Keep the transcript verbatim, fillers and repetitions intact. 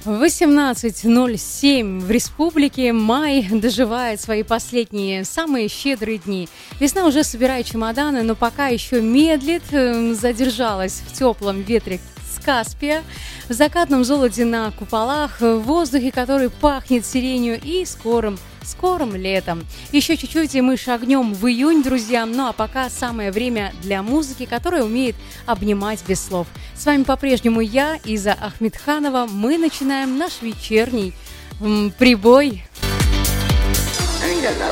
восемнадцать ноль семь в республике. Май доживает свои последние, самые щедрые дни. Весна уже собирает чемоданы, но пока еще медлит, задержалась в теплом ветре с Каспия, в закатном золоте на куполах, в воздухе, который пахнет сиренью и скорым, скорым летом. Еще чуть-чуть, и мы шагнем в июнь, друзья. Ну а пока самое время для музыки, которая умеет обнимать без слов. С вами по-прежнему я, Иза Ахмедханова. Мы начинаем наш вечерний м, прибой.